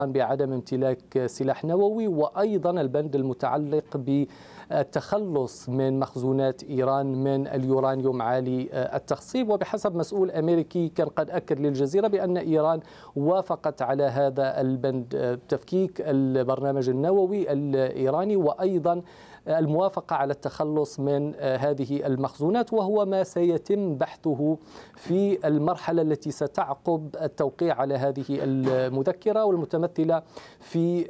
بعدم امتلاك سلاح نووي، وأيضا البند المتعلق بالتخلص من مخزونات إيران من اليورانيوم عالي التخصيب. وبحسب مسؤول أمريكي كان قد أكد للجزيرة بأن إيران وافقت على هذا البند، تفكيك البرنامج النووي الإيراني وأيضا الموافقة على التخلص من هذه المخزونات، وهو ما سيتم بحثه في المرحلة التي ستعقب التوقيع على هذه المذكرة، والمتمثلة في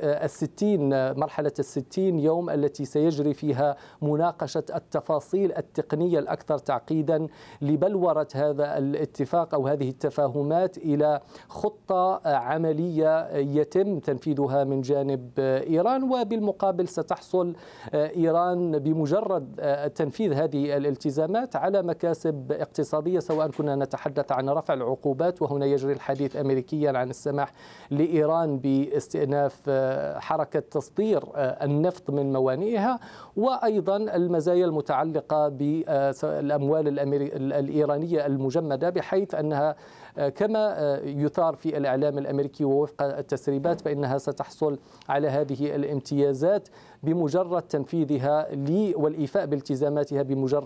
مرحلة 60 يوم التي سيجري فيها مناقشة التفاصيل التقنية الأكثر تعقيدا لبلورة هذا الاتفاق أو هذه التفاهمات إلى خطة عملية يتم تنفيذها من جانب إيران. وبالمقابل ستحصل إيران بمجرد تنفيذ هذه الالتزامات على مكاسب اقتصادية، سواء كنا نتحدث عن رفع العقوبات، وهنا يجري الحديث أمريكيا عن السماح لإيران باستئناف حركة تصدير النفط من موانئها، وأيضا المزايا المتعلقة بالأموال الإيرانية المجمدة، بحيث أنها كما يثار في الإعلام الأمريكي ووفق التسريبات فإنها ستحصل على هذه الامتيازات بمجرد تنفيذها والإيفاء بالتزاماتها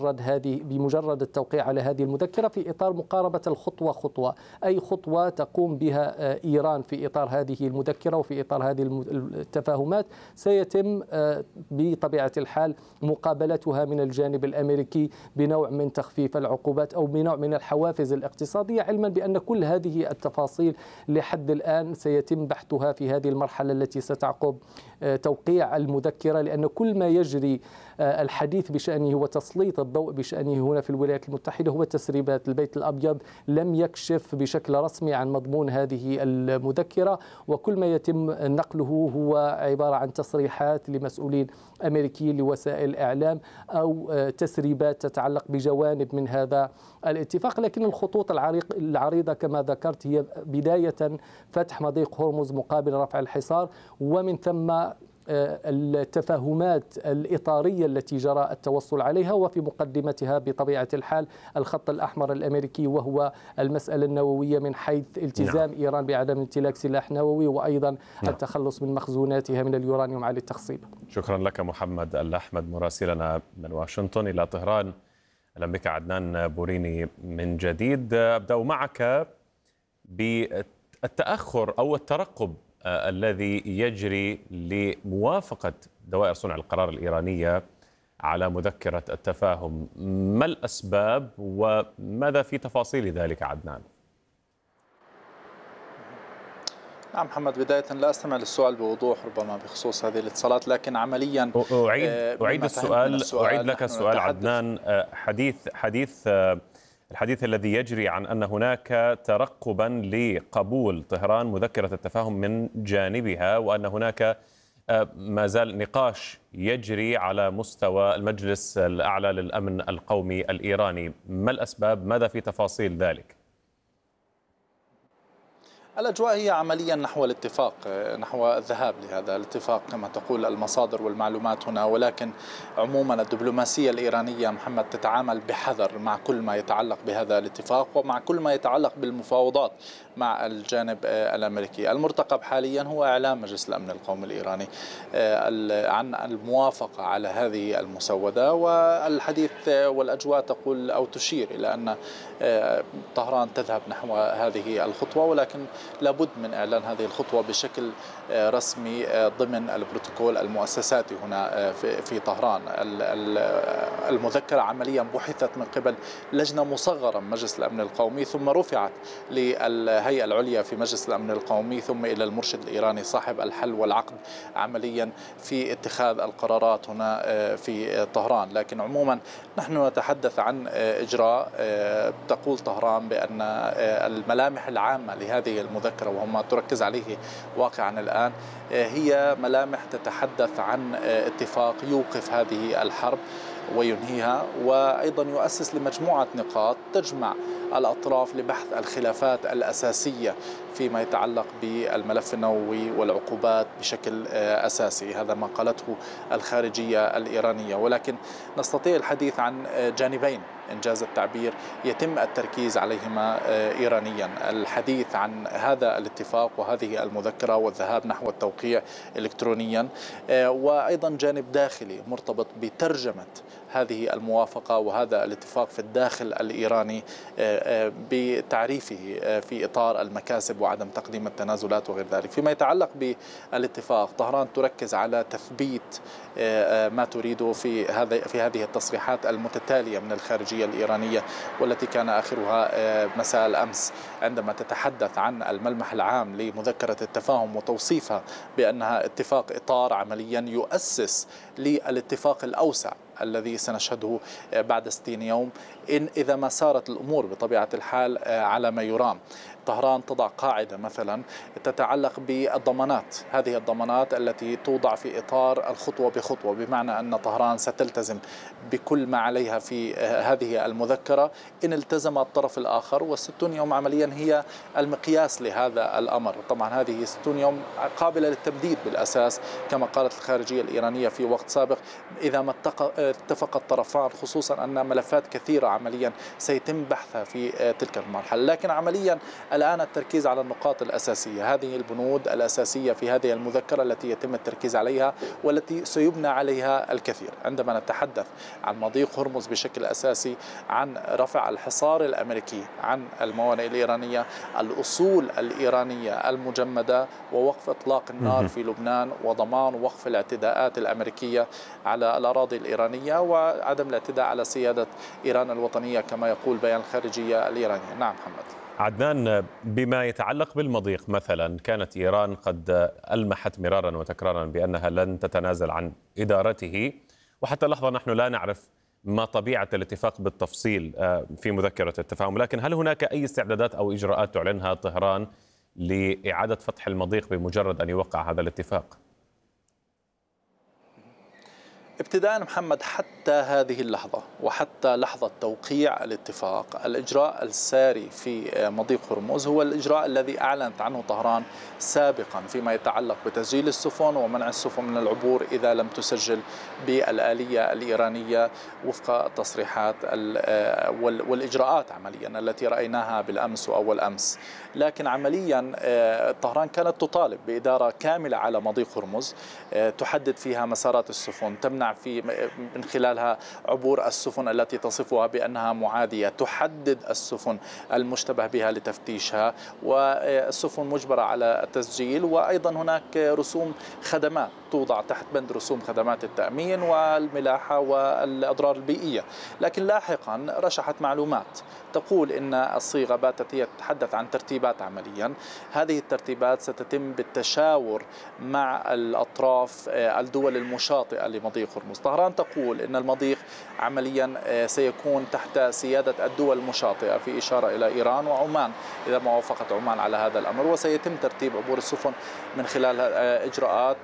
بمجرد التوقيع على هذه المذكرة، في إطار مقاربة الخطوة خطوة. أي خطوة تقوم بها إيران في إطار هذه المذكرة وفي إطار هذه التفاهمات سيتم بطبيعة الحال مقابلتها من الجانب الأمريكي بنوع من تخفيف العقوبات أو بنوع من الحوافز الاقتصادية، علما بأن كل هذه التفاصيل لحد الآن سيتم بحثها في هذه المرحلة التي ستعقب توقيع المذكرة، لأن كل ما يجري الحديث بشأنه وتسليط الضوء بشأنه هنا في الولايات المتحدة هو تسريبات. البيت الأبيض لم يكشف بشكل رسمي عن مضمون هذه المذكرة، وكل ما يتم نقله هو عبارة عن تصريحات لمسؤولين أمريكيين لوسائل إعلام أو تسريبات تتعلق بجوانب من هذا الاتفاق. لكن الخطوط العريضة كما ذكرت هي بداية فتح مضيق هرمز مقابل رفع الحصار، ومن ثم التفاهمات الإطارية التي جرى التوصل عليها، وفي مقدمتها بطبيعة الحال الخط الأحمر الأمريكي، وهو المسألة النووية من حيث التزام إيران بعدم امتلاك سلاح نووي، وأيضا التخلص من مخزوناتها من اليورانيوم عالي التخصيب. شكرا لك محمد الأحمد مراسلنا من واشنطن. إلى طهران أهلا بك عدنان بوريني من جديد. أبدأ معك بالتأخر أو الترقب الذي يجري لموافقة دوائر صنع القرار الإيرانية على مذكرة التفاهم. ما الأسباب وماذا في تفاصيل ذلك عدنان؟ نعم محمد، بداية لا أستمع للسؤال بوضوح ربما بخصوص هذه الاتصالات، لكن عمليا أعيد لك السؤال عدنان. الحديث الذي يجري عن أن هناك ترقبا لقبول طهران مذكرة التفاهم من جانبها، وأن هناك ما زال نقاش يجري على مستوى المجلس الأعلى للأمن القومي الإيراني. ما الأسباب؟ ماذا في تفاصيل ذلك؟ الأجواء هي عمليا نحو الاتفاق، نحو الذهاب لهذا الاتفاق كما تقول المصادر والمعلومات هنا، ولكن عموما الدبلوماسية الإيرانية محمد تتعامل بحذر مع كل ما يتعلق بهذا الاتفاق ومع كل ما يتعلق بالمفاوضات مع الجانب الأمريكي. المرتقب حاليا هو إعلام مجلس الأمن القومي الإيراني عن الموافقة على هذه المسودة، والحديث والأجواء تقول أو تشير إلى أن طهران تذهب نحو هذه الخطوة، ولكن لابد من إعلان هذه الخطوة بشكل رسمي ضمن البروتوكول المؤسساتي هنا في طهران. المذكرة عمليا بحثت من قبل لجنة مصغرة من مجلس الأمن القومي، ثم رفعت للهيئة العليا في مجلس الأمن القومي، ثم إلى المرشد الإيراني صاحب الحل والعقد عمليا في اتخاذ القرارات هنا في طهران. لكن عموما نحن نتحدث عن إجراء تقول طهران بأن الملامح العامة لهذه المذكرة وما تركز عليه واقعا الآن هي ملامح تتحدث عن اتفاق يوقف هذه الحرب وينهيها، وأيضا يؤسس لمجموعة نقاط تجمع الأطراف لبحث الخلافات الأساسية فيما يتعلق بالملف النووي والعقوبات بشكل أساسي. هذا ما قالته الخارجية الإيرانية، ولكن نستطيع الحديث عن جانبين إنجاز التعبير يتم التركيز عليهما إيرانيا. الحديث عن هذا الاتفاق وهذه المذكرة والذهاب نحو التوقيع إلكترونيا، وأيضا جانب داخلي مرتبط بترجمة هذه الموافقة وهذا الاتفاق في الداخل الإيراني بتعريفه في إطار المكاسب وعدم تقديم التنازلات وغير ذلك. فيما يتعلق بالاتفاق، طهران تركز على تثبيت ما تريده في هذه التصريحات المتتالية من الخارجية الإيرانية، والتي كان آخرها مساء الأمس عندما تتحدث عن الملمح العام لمذكرة التفاهم وتوصيفها بأنها اتفاق إطار عمليا يؤسس للاتفاق الأوسع الذي سنشهده بعد 60 يوم إذا ما سارت الأمور بطبيعة الحال على ما يرام. طهران تضع قاعدة مثلا تتعلق بالضمانات، هذه الضمانات التي توضع في إطار الخطوة بخطوة، بمعنى أن طهران ستلتزم بكل ما عليها في هذه المذكرة إن التزم الطرف الآخر، و60 يوم عمليا هي المقياس لهذا الأمر. طبعا هذه 60 يوم قابلة للتمديد بالأساس كما قالت الخارجية الإيرانية في وقت سابق إذا ما اتفق الطرفان، خصوصا أن ملفات كثيرة عمليا سيتم بحثها في تلك المرحلة. لكن عمليا الآن التركيز على النقاط الأساسية، هذه البنود الأساسية في هذه المذكرة التي يتم التركيز عليها والتي سيبنى عليها الكثير. عندما نتحدث عن مضيق هرمز بشكل أساسي، عن رفع الحصار الأمريكي عن الموانئ الإيرانية، الأصول الإيرانية المجمدة، ووقف إطلاق النار في لبنان، وضمان وقف الاعتداءات الأمريكية على الأراضي الإيرانية، وعدم الاعتداء على سيادة إيران الوطنية كما يقول بيان الخارجية الإيرانية. نعم محمد. عدنان، بما يتعلق بالمضيق مثلا، كانت إيران قد ألمحت مرارا وتكرارا بأنها لن تتنازل عن إدارته، وحتى اللحظة نحن لا نعرف ما طبيعة الاتفاق بالتفصيل في مذكرة التفاهم، لكن هل هناك أي استعدادات أو إجراءات تعلنها طهران لإعادة فتح المضيق بمجرد أن يوقع هذا الاتفاق؟ ابتداء محمد، حتى هذه اللحظة وحتى لحظة توقيع الاتفاق، الإجراء الساري في مضيق هرمز هو الإجراء الذي أعلنت عنه طهران سابقا فيما يتعلق بتسجيل السفن ومنع السفن من العبور إذا لم تسجل بالآلية الإيرانية وفق التصريحات والإجراءات عمليا التي رأيناها بالأمس وأول أمس. لكن عمليا طهران كانت تطالب بإدارة كاملة على مضيق هرمز تحدد فيها مسارات السفن، تمنع من خلالها عبور السفن التي تصفها بأنها معادية، تحدد السفن المشتبه بها لتفتيشها، والسفن مجبرة على التسجيل، وأيضا هناك رسوم خدمات توضع تحت بند رسوم خدمات التأمين والملاحة والأضرار البيئية. لكن لاحقا رشحت معلومات تقول إن الصيغة باتت هي تتحدث عن ترتيبات عمليا، هذه الترتيبات ستتم بالتشاور مع الأطراف الدول المشاطئة لمضيق هرمز. طهران تقول إن المضيق عمليا سيكون تحت سيادة الدول المشاطئة، في إشارة إلى إيران وعمان إذا ما وافقت عمان على هذا الأمر، وسيتم ترتيب عبور السفن من خلال إجراءات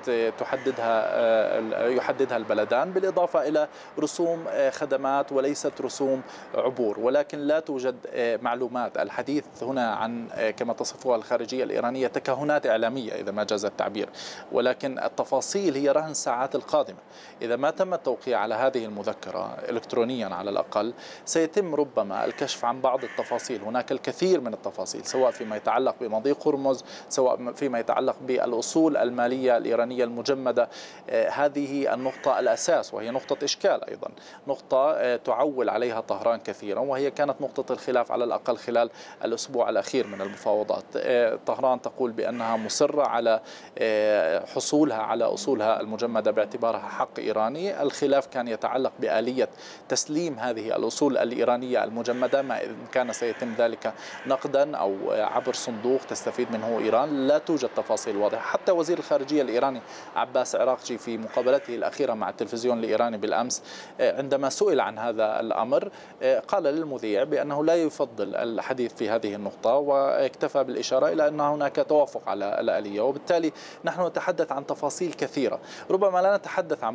يحددها البلدان، بالإضافة إلى رسوم خدمات وليست رسوم عبور. ولكن لا توجد معلومات. الحديث هنا عن كما تصفها الخارجية الإيرانية تكهنات إعلامية إذا ما جاز التعبير، ولكن التفاصيل هي رهن الساعات القادمة. إذا ما تم التوقيع على هذه المذكرة إلكترونيا على الأقل، سيتم ربما الكشف عن بعض التفاصيل. هناك الكثير من التفاصيل سواء فيما يتعلق بمضيق هرمز، سواء فيما يتعلق بالأصول المالية الإيرانية المجمدة. هذه النقطة الأساس، وهي نقطة إشكال أيضا، نقطة تعول عليها طهران كثيرا، وهي كانت نقطة الخلاف على الأقل خلال الأسبوع الأخير من المفاوضات. طهران تقول بأنها مصرة على حصولها على أصولها المجمدة باعتبارها حق إيراني. الخلاف كان يتعلق بآلية تسليم هذه الأصول الإيرانية المجمدة، ما إن كان سيتم ذلك نقدا أو عبر صندوق تستفيد منه إيران. لا توجد تفاصيل واضحة. حتى وزير الخارجية الإيراني عباس عراقجي في مقابلته الأخيرة مع التلفزيون الإيراني بالأمس عندما سئل عن هذا الأمر قال للمذيع بأنه لا يفضل الحديث في هذه النقطة، واكتفى بالإشارة إلى أن هناك توافق على الآلية. وبالتالي نحن نتحدث عن تفاصيل كثيرة، ربما لا نتحدث عن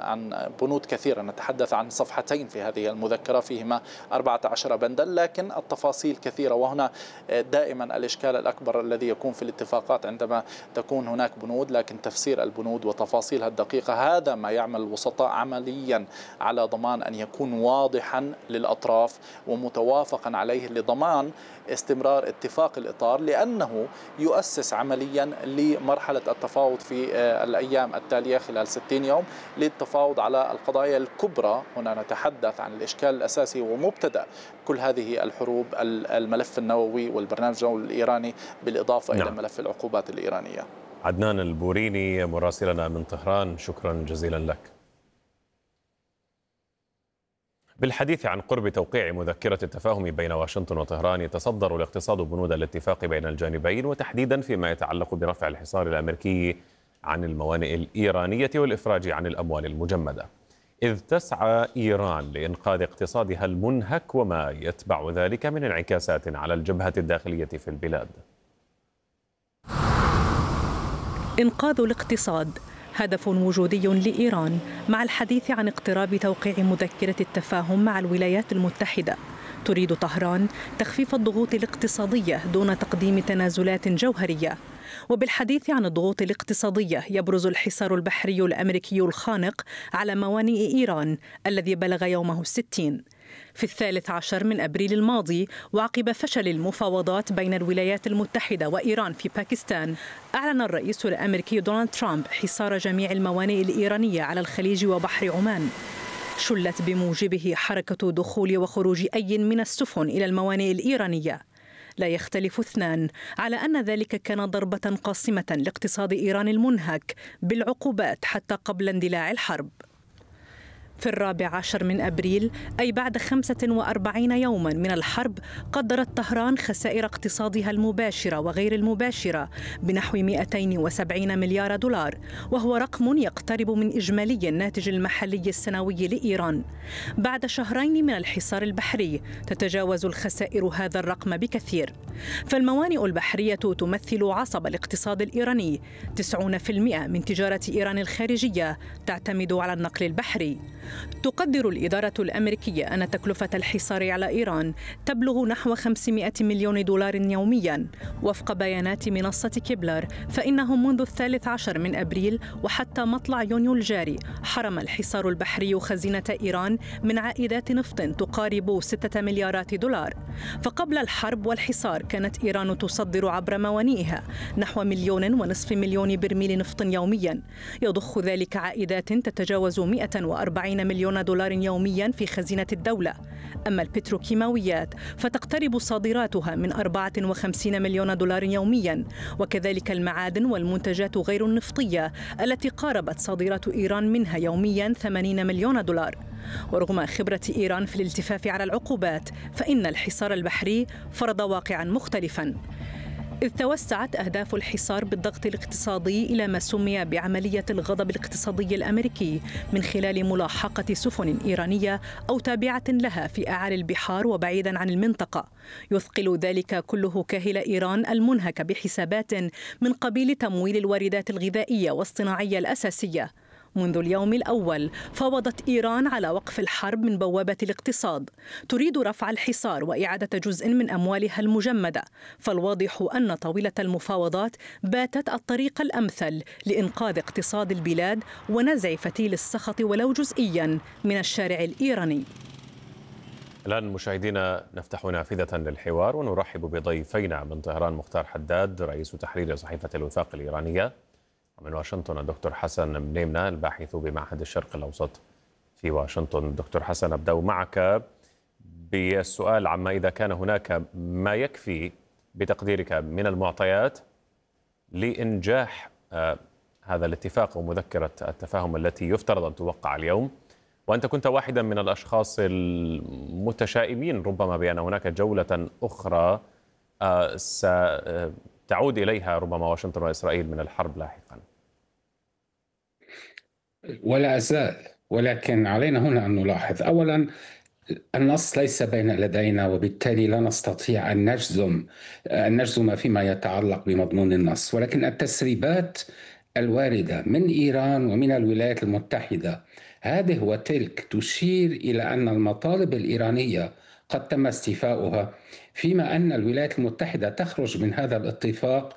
عن بنود كثيرة، نتحدث عن صفحتين في هذه المذكرة فيهما 14 بندا، لكن التفاصيل كثيرة. وهنا دائما الإشكال الأكبر الذي يكون في الاتفاقات عندما تكون هناك بنود، لكن تفسير البنود وتفاصيلها الدقيقة هذا ما يعمل الوسطاء عمليا على ضمان أن يكون واضحا للأطراف ومتوافقا عليه لضمان استمرار اتفاق الإطار، لأنه يؤسس عمليا لمرحلة التفاوض في الأيام التالية خلال 60 يوم للتفاوض على القضايا الكبرى. هنا نتحدث عن الإشكال الأساسي ومبتدأ كل هذه الحروب، الملف النووي والبرنامج النووي الإيراني، بالإضافة إلى ملف العقوبات الإيرانية. عدنان البوريني مراسلنا من طهران، شكرا جزيلا لك. بالحديث عن قرب توقيع مذكرة التفاهم بين واشنطن وطهران، يتصدر الاقتصاد بنود الاتفاق بين الجانبين، وتحديدا فيما يتعلق برفع الحصار الأمريكي عن الموانئ الإيرانية والإفراج عن الأموال المجمدة، إذ تسعى إيران لإنقاذ اقتصادها المنهك وما يتبع ذلك من انعكاسات على الجبهة الداخلية في البلاد. إنقاذ الاقتصاد هدف وجودي لإيران، مع الحديث عن اقتراب توقيع مذكرة التفاهم مع الولايات المتحدة. تريد طهران تخفيف الضغوط الاقتصادية دون تقديم تنازلات جوهرية. وبالحديث عن الضغوط الاقتصادية يبرز الحصار البحري الأمريكي الخانق على موانئ إيران الذي بلغ يومه 60 في 13 من أبريل الماضي، وعقب فشل المفاوضات بين الولايات المتحدة وإيران في باكستان. أعلن الرئيس الأمريكي دونالد ترامب حصار جميع الموانئ الإيرانية على الخليج وبحر عمان. شلت بموجبه حركة دخول وخروج أي من السفن إلى الموانئ الإيرانية. لا يختلف اثنان على أن ذلك كان ضربة قاصمة لاقتصاد إيران المنهك بالعقوبات حتى قبل اندلاع الحرب. في 14 من أبريل، أي بعد 45 يوما من الحرب، قدرت طهران خسائر اقتصادها المباشرة وغير المباشرة بنحو 270 مليار دولار، وهو رقم يقترب من إجمالي الناتج المحلي السنوي لإيران. بعد شهرين من الحصار البحري تتجاوز الخسائر هذا الرقم بكثير. فالموانئ البحرية تمثل عصب الاقتصاد الإيراني. 90% من تجارة إيران الخارجية تعتمد على النقل البحري. تقدر الإدارة الأمريكية أن تكلفة الحصار على إيران تبلغ نحو 500 مليون دولار يومياً. وفق بيانات منصة كيبلر، فإنه منذ 13 من أبريل وحتى مطلع يونيو الجاري حرم الحصار البحري خزينة إيران من عائدات نفط تقارب 6 مليارات دولار. فقبل الحرب والحصار كانت إيران تصدر عبر موانئها نحو 1.5 مليون برميل نفط يومياً، يضخ ذلك عائدات تتجاوز 140 مليون دولار يوميا في خزينة الدولة. أما البتروكيماويات فتقترب صادراتها من 54 مليون دولار يوميا، وكذلك المعادن والمنتجات غير النفطية التي قاربت صادرات إيران منها يوميا 80 مليون دولار. ورغم خبرة إيران في الالتفاف على العقوبات، فإن الحصار البحري فرض واقعا مختلفا، إذ توسعت أهداف الحصار بالضغط الاقتصادي إلى ما سمي بعملية الغضب الاقتصادي الأمريكي من خلال ملاحقة سفن إيرانية أو تابعة لها في أعالي البحار وبعيدا عن المنطقة. يثقل ذلك كله كاهل إيران المنهك بحسابات من قبيل تمويل الواردات الغذائية والصناعية الأساسية. منذ اليوم الأول فاوضت إيران على وقف الحرب من بوابة الاقتصاد. تريد رفع الحصار وإعادة جزء من أموالها المجمدة، فالواضح أن طاولة المفاوضات باتت الطريق الأمثل لإنقاذ اقتصاد البلاد ونزع فتيل السخط ولو جزئيا من الشارع الإيراني. الآن مشاهدينا نفتح نافذة للحوار ونرحب بضيفينا من طهران: مختار حداد رئيس تحرير صحيفة الوفاق الإيرانية، ومن واشنطن الدكتور حسن منيمنة الباحث بمعهد الشرق الأوسط في واشنطن. دكتور حسن، أبدأ معك بالسؤال عما إذا كان هناك ما يكفي بتقديرك من المعطيات لإنجاح هذا الاتفاق ومذكرة التفاهم التي يفترض أن توقع اليوم، وأنت كنت واحدا من الأشخاص المتشائمين ربما بأن هناك جولة أخرى ستعود إليها ربما واشنطن وإسرائيل من الحرب لاحقا. ولا أزال، ولكن علينا هنا أن نلاحظ أولا النص ليس بين لدينا، وبالتالي لا نستطيع أن نجزم فيما يتعلق بمضمون النص، ولكن التسريبات الواردة من إيران ومن الولايات المتحدة هذه وتلك تشير إلى أن المطالب الإيرانية قد تم استيفاؤها، فيما أن الولايات المتحدة تخرج من هذا الاتفاق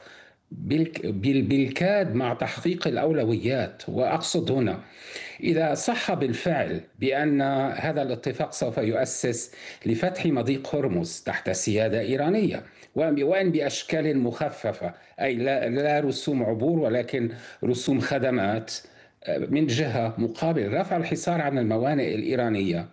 بالكاد مع تحقيق الأولويات. وأقصد هنا إذا صح بالفعل بأن هذا الاتفاق سوف يؤسس لفتح مضيق هرمز تحت سيادة إيرانية وأن بأشكال مخففة، أي لا رسوم عبور ولكن رسوم خدمات من جهة مقابل رفع الحصار عن الموانئ الإيرانية،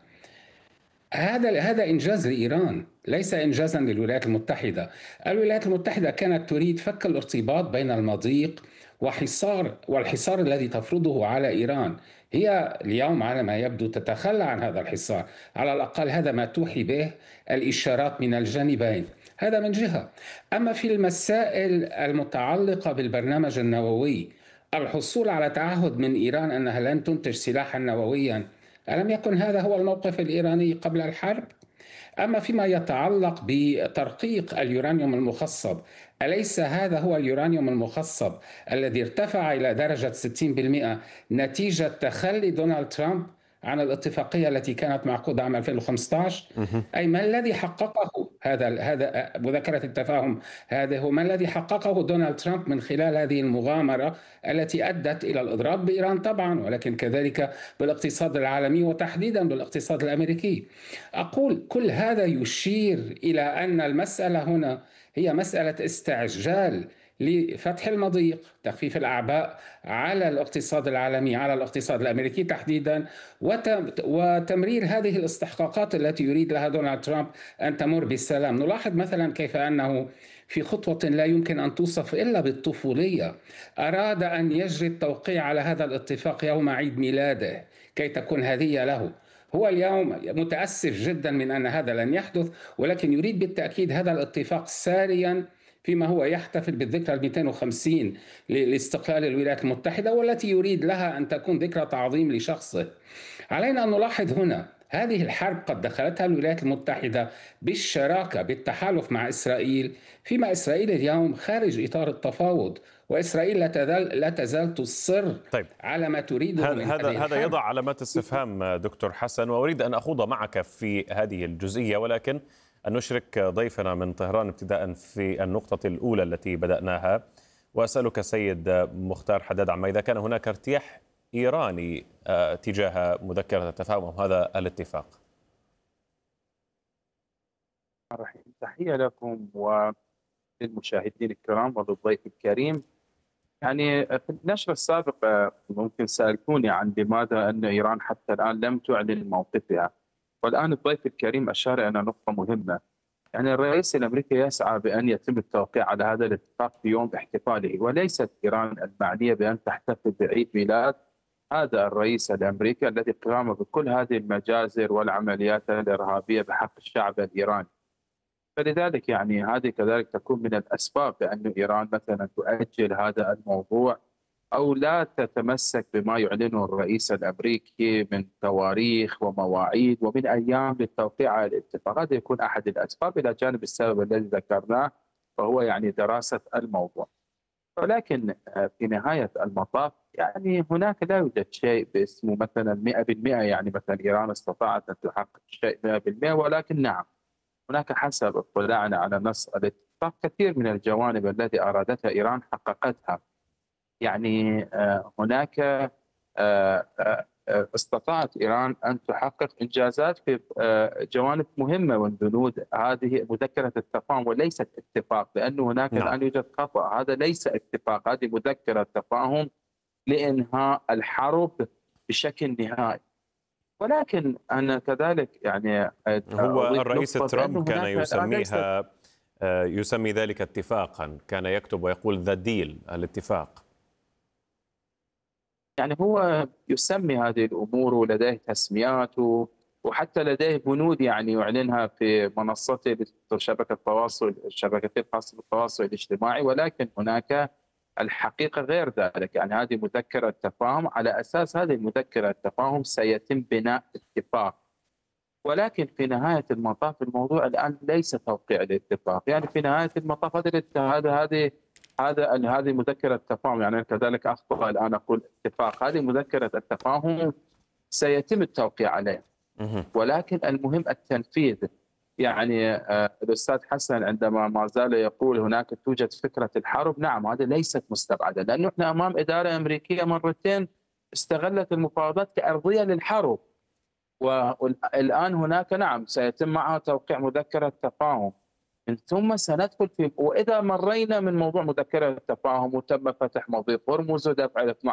هذا إنجاز لإيران ليس إنجازا للولايات المتحدة. الولايات المتحدة كانت تريد فك الارتباط بين المضيق والحصار الذي تفرضه على إيران. هي اليوم على ما يبدو تتخلى عن هذا الحصار، على الأقل هذا ما توحي به الإشارات من الجانبين. هذا من جهة. أما في المسائل المتعلقة بالبرنامج النووي، الحصول على تعهد من إيران أنها لن تنتج سلاحا نوويا، ألم يكن هذا هو الموقف الإيراني قبل الحرب؟ أما فيما يتعلق بترقيق اليورانيوم المخصب، أليس هذا هو اليورانيوم المخصب الذي ارتفع إلى درجة 60% نتيجة تخلي دونالد ترامب عن الاتفاقية التي كانت معقودة عام 2015؟ أي ما الذي حققه هذا مذكرة التفاهم؟ هذا هو ما الذي حققه دونالد ترامب من خلال هذه المغامرة التي أدت إلى الإضراب بإيران طبعا، ولكن كذلك بالاقتصاد العالمي وتحديدا بالاقتصاد الأمريكي. أقول كل هذا يشير إلى أن المسألة هنا هي مسألة استعجال لفتح المضيق، تخفيف الأعباء على الاقتصاد العالمي، على الاقتصاد الأمريكي تحديدا، وتمرير هذه الاستحقاقات التي يريد لها دونالد ترامب أن تمر بالسلام. نلاحظ مثلا كيف أنه في خطوة لا يمكن أن توصف إلا بالطفولية أراد أن يجري التوقيع على هذا الاتفاق يوم عيد ميلاده كي تكون هدية له. هو اليوم متأسف جدا من أن هذا لن يحدث، ولكن يريد بالتأكيد هذا الاتفاق ساريا فيما هو يحتفل بالذكرى 250 لاستقلال الولايات المتحدة، والتي يريد لها أن تكون ذكرى تعظيم لشخصه. علينا أن نلاحظ هنا هذه الحرب قد دخلتها الولايات المتحدة بالشراكة بالتحالف مع إسرائيل، فيما إسرائيل اليوم خارج إطار التفاوض، وإسرائيل لا تزال تصر على ما تريده من هذا يضع علامات استفهام دكتور حسن، وأريد أن أخوض معك في هذه الجزئية، ولكن أن نشرك ضيفنا من طهران ابتداء في النقطة الأولى التي بدأناها، وأسألك سيد مختار حداد عما إذا كان هناك ارتياح إيراني تجاه مذكرة التفاهم أو هذا الاتفاق. تحية لكم وللمشاهدين الكرام وللضيف الكريم. يعني في النشرة السابقة ممكن سألتوني عن لماذا أن إيران حتى الآن لم تعلن موقفها، والآن الضيف الكريم أشار إلى نقطة مهمة. يعني الرئيس الأمريكي يسعى بأن يتم التوقيع على هذا الاتفاق في يوم احتفاله، وليست إيران المعنية بأن تحتفل بعيد ميلاد هذا الرئيس الأمريكي الذي قام بكل هذه المجازر والعمليات الإرهابية بحق الشعب الإيراني. فلذلك يعني هذه كذلك تكون من الأسباب بأن إيران مثلا تؤجل هذا الموضوع أو لا تتمسك بما يعلنه الرئيس الأمريكي من تواريخ ومواعيد ومن أيام للتوقيع على الاتفاق. هذا يكون أحد الأسباب إلى جانب السبب الذي ذكرناه وهو يعني دراسة الموضوع. ولكن في نهاية المطاف يعني هناك لا يوجد شيء باسمه مثلا 100%، يعني مثلا إيران استطاعت أن تحقق شيء 100%، ولكن نعم هناك حسب اطلاعنا على نص الاتفاق كثير من الجوانب التي أرادتها إيران حققتها. يعني هناك استطاعت إيران أن تحقق إنجازات في جوانب مهمة من بنود هذه مذكرة التفاهم وليست اتفاق، لأن هناك الآن يوجد خطأ. هذا ليس اتفاق، هذه مذكرة تفاهم لإنهاء الحرب بشكل نهائي. ولكن أنا كذلك يعني هو الرئيس ترامب كان يسمي ذلك اتفاقا، كان يكتب ويقول ذا ديل، الاتفاق. يعني هو يسمي هذه الأمور ولديه تسميات وحتى لديه بنود يعني يعلنها في منصته شبكة التواصل الخاصة بالتواصل الاجتماعي، ولكن هناك الحقيقة غير ذلك. يعني هذه مذكرة تفاهم، على أساس هذه المذكرة التفاهم سيتم بناء اتفاق. ولكن في نهاية المطاف الموضوع الآن ليس توقيع الاتفاق. يعني في نهاية المطاف هذه مذكرة التفاهم، يعني كذلك أخطأ الآن أقول اتفاق. هذه مذكرة التفاهم سيتم التوقيع عليه، ولكن المهم التنفيذ. يعني الأستاذ حسن عندما ما زال يقول هناك توجد فكرة الحرب، نعم هذا ليست مستبعدة، لأنه احنا أمام إدارة أمريكية مرتين استغلت المفاوضات كأرضية للحرب، والآن هناك نعم سيتم معها توقيع مذكرة تفاهم، من ثم سندخل في، وإذا مرينا من موضوع مذكرة التفاهم وتم فتح مضيق هرمز ودفع